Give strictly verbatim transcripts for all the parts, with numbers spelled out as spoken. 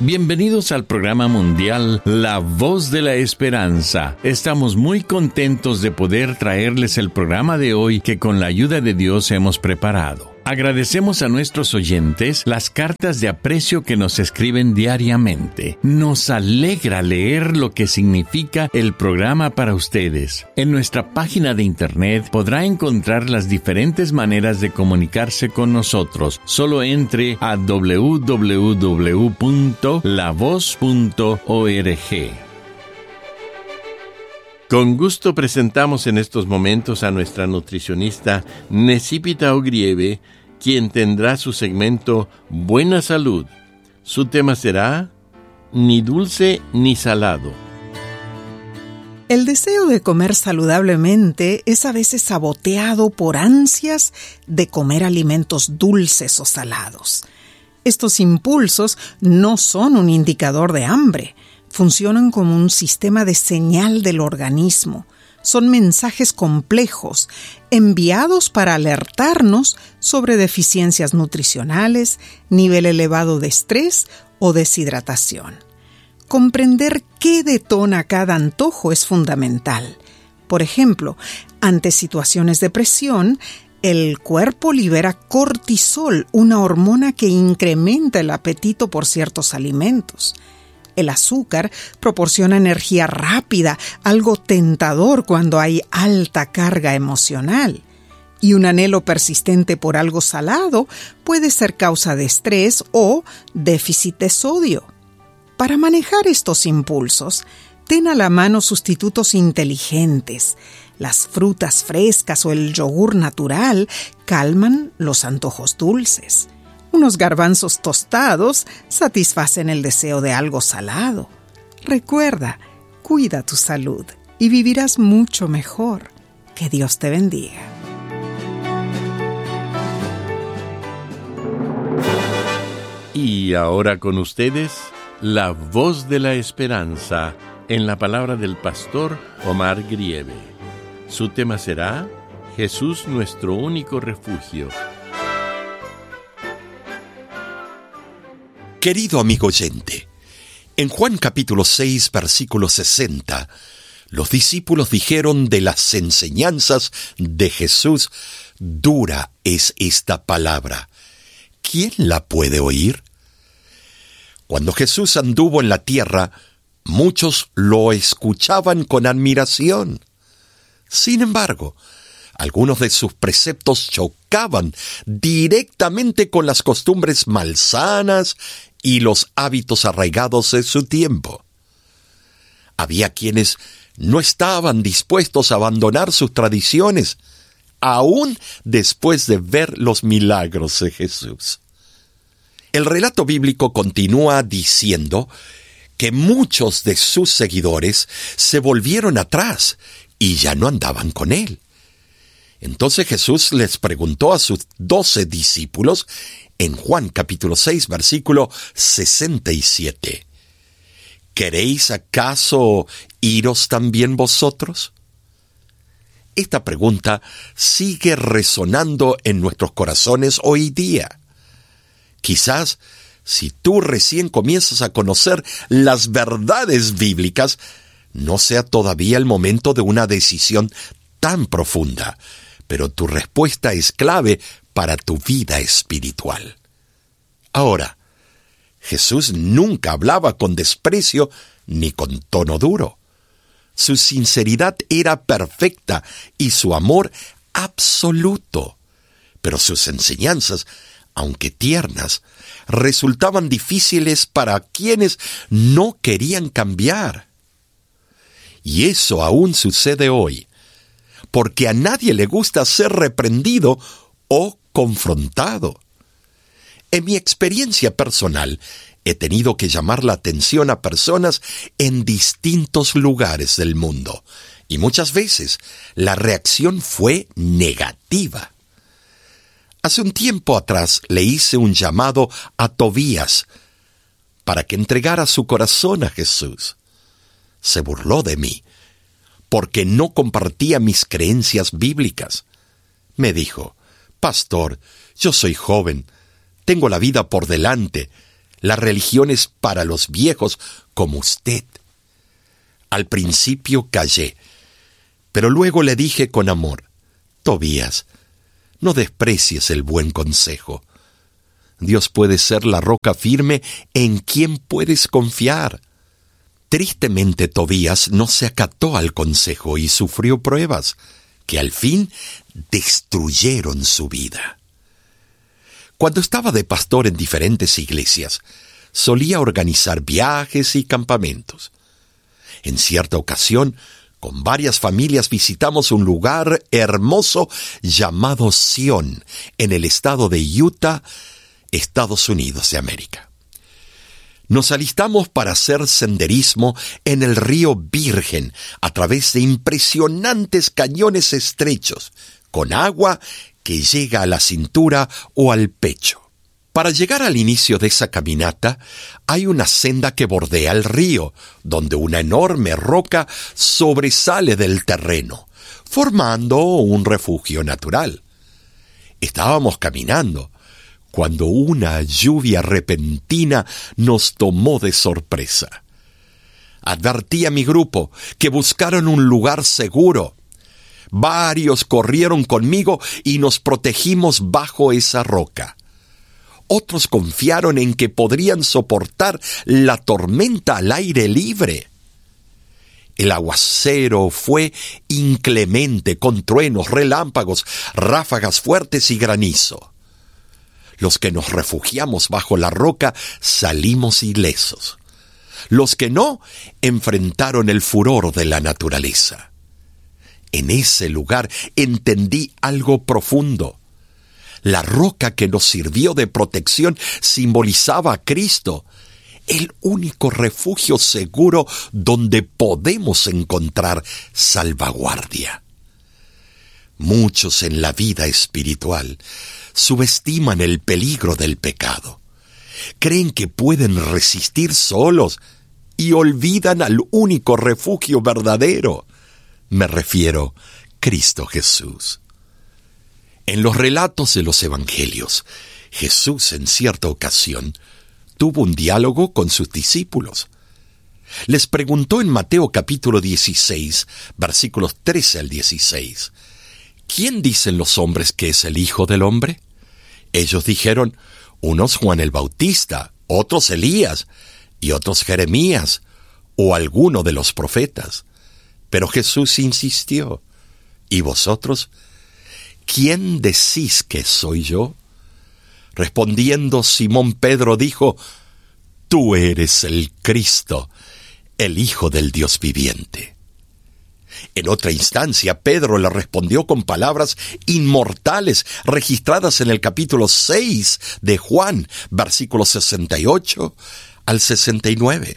Bienvenidos al programa mundial La Voz de la Esperanza. Estamos muy contentos de poder traerles el programa de hoy que con la ayuda de Dios hemos preparado. Agradecemos a nuestros oyentes las cartas de aprecio que nos escriben diariamente. Nos alegra leer lo que significa el programa para ustedes. En nuestra página de internet podrá encontrar las diferentes maneras de comunicarse con nosotros. Solo entre a doble u doble u doble u punto la voz punto org. Con gusto presentamos en estos momentos a nuestra nutricionista Necipita Ogrieve, quien tendrá su segmento Buena Salud. Su tema será Ni dulce ni salado. El deseo de comer saludablemente es a veces saboteado por ansias de comer alimentos dulces o salados. Estos impulsos no son un indicador de hambre. Funcionan como un sistema de señal del organismo. Son mensajes complejos, enviados para alertarnos sobre deficiencias nutricionales, nivel elevado de estrés o deshidratación. Comprender qué detona cada antojo es fundamental. Por ejemplo, ante situaciones de presión, el cuerpo libera cortisol, una hormona que incrementa el apetito por ciertos alimentos. El azúcar proporciona energía rápida, algo tentador cuando hay alta carga emocional. Y un anhelo persistente por algo salado puede ser causa de estrés o déficit de sodio. Para manejar estos impulsos, ten a la mano sustitutos inteligentes. Las frutas frescas o el yogur natural calman los antojos dulces. Unos garbanzos tostados satisfacen el deseo de algo salado. Recuerda, cuida tu salud y vivirás mucho mejor. Que Dios te bendiga. Y ahora con ustedes, La Voz de la Esperanza, en la palabra del pastor Omar Grieve. Su tema será Jesús, nuestro único refugio. Querido amigo oyente, en Juan capítulo seis, versículo sesenta, los discípulos dijeron de las enseñanzas de Jesús: dura es esta palabra, ¿quién la puede oír? Cuando Jesús anduvo en la tierra, muchos lo escuchaban con admiración. Sin embargo, algunos de sus preceptos chocaban directamente con las costumbres malsanas y los hábitos arraigados de su tiempo. Había quienes no estaban dispuestos a abandonar sus tradiciones, aún después de ver los milagros de Jesús. El relato bíblico continúa diciendo que muchos de sus seguidores se volvieron atrás y ya no andaban con él. Entonces Jesús les preguntó a sus doce discípulos en Juan capítulo seis, versículo sesenta y siete. ¿Queréis acaso iros también vosotros? Esta pregunta sigue resonando en nuestros corazones hoy día. Quizás, si tú recién comienzas a conocer las verdades bíblicas, no sea todavía el momento de una decisión tan profunda, pero tu respuesta es clave para tu vida espiritual. Ahora, Jesús nunca hablaba con desprecio ni con tono duro. Su sinceridad era perfecta y su amor absoluto. Pero sus enseñanzas, aunque tiernas, resultaban difíciles para quienes no querían cambiar. Y eso aún sucede hoy, porque a nadie le gusta ser reprendido o confrontado. En mi experiencia personal, he tenido que llamar la atención a personas en distintos lugares del mundo, y muchas veces la reacción fue negativa. Hace un tiempo atrás le hice un llamado a Tobías para que entregara su corazón a Jesús. Se burló de mí, porque no compartía mis creencias bíblicas. Me dijo: «Pastor, yo soy joven, tengo la vida por delante, La religión es para los viejos como usted. Al principio callé, pero luego le dije con amor: Tobías, no desprecies el buen consejo. Dios puede ser la roca firme en quien puedes confiar. Tristemente, Tobías no se acató al consejo y sufrió pruebas que al fin destruyeron su vida. Cuando estaba de pastor en diferentes iglesias, solía organizar viajes y campamentos. En cierta ocasión, con varias familias visitamos un lugar hermoso llamado Sion, en el estado de Utah, Estados Unidos de América. Nos alistamos para hacer senderismo en el río Virgen a través de impresionantes cañones estrechos, con agua que llega a la cintura o al pecho. Para llegar al inicio de esa caminata, hay una senda que bordea el río, donde una enorme roca sobresale del terreno, formando un refugio natural. Estábamos caminando cuando una lluvia repentina nos tomó de sorpresa. Advertí a mi grupo que buscaran un lugar seguro. Varios corrieron conmigo y nos protegimos bajo esa roca. Otros confiaron en que podrían soportar la tormenta al aire libre. El aguacero fue inclemente, con truenos, relámpagos, ráfagas fuertes y granizo. Los que nos refugiamos bajo la roca salimos ilesos. Los que no, enfrentaron el furor de la naturaleza. En ese lugar entendí algo profundo. La roca que nos sirvió de protección simbolizaba a Cristo, el único refugio seguro donde podemos encontrar salvaguardia. Muchos en la vida espiritual subestiman el peligro del pecado. Creen que pueden resistir solos y olvidan al único refugio verdadero. Me refiero a Cristo Jesús. En los relatos de los evangelios, Jesús en cierta ocasión tuvo un diálogo con sus discípulos. Les preguntó en Mateo capítulo dieciséis, versículos trece al dieciséis, ¿quién dicen los hombres que es el Hijo del Hombre? Ellos dijeron, unos Juan el Bautista, otros Elías, y otros Jeremías, o alguno de los profetas. Pero Jesús insistió, ¿y vosotros? ¿Quién decís que soy yo? Respondiendo, Simón Pedro dijo, tú eres el Cristo, el Hijo del Dios viviente. En otra instancia, Pedro le respondió con palabras inmortales registradas en el capítulo seis de Juan, versículos sesenta y ocho al sesenta y nueve.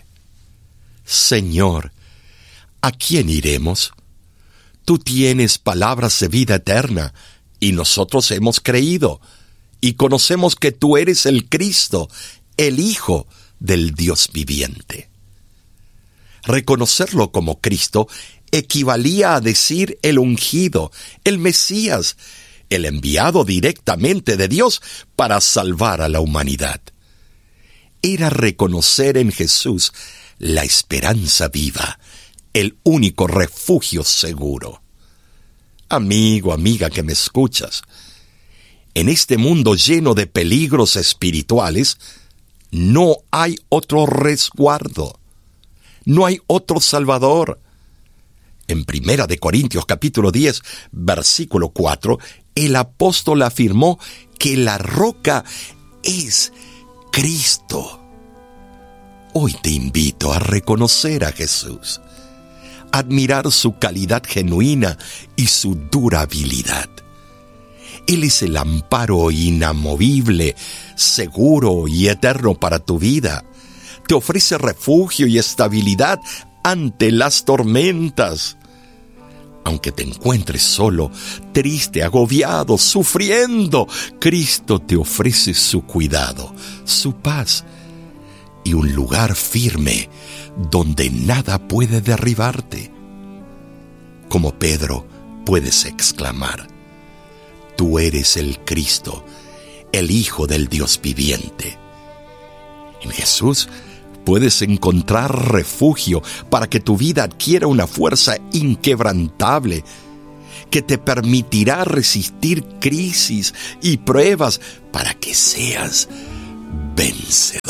Señor, ¿a quién iremos? Tú tienes palabras de vida eterna, y nosotros hemos creído, y conocemos que tú eres el Cristo, el Hijo del Dios viviente. Reconocerlo como Cristo equivalía a decir el ungido, el Mesías, el enviado directamente de Dios para salvar a la humanidad. Era reconocer en Jesús la esperanza viva, el único refugio seguro. Amigo, amiga que me escuchas, en este mundo lleno de peligros espirituales, no hay otro resguardo, no hay otro Salvador. En Primera de Corintios capítulo diez, versículo cuatro, el apóstol afirmó que la roca es Cristo. Hoy te invito a reconocer a Jesús, admirar su calidad genuina y su durabilidad. Él es el amparo inamovible, seguro y eterno para tu vida. Te ofrece refugio y estabilidad ante las tormentas. Aunque te encuentres solo, triste, agobiado, sufriendo, Cristo te ofrece su cuidado, su paz y un lugar firme donde nada puede derribarte. Como Pedro, puedes exclamar, tú eres el Cristo, el Hijo del Dios viviente. En Jesús puedes encontrar refugio para que tu vida adquiera una fuerza inquebrantable que te permitirá resistir crisis y pruebas para que seas vencedor.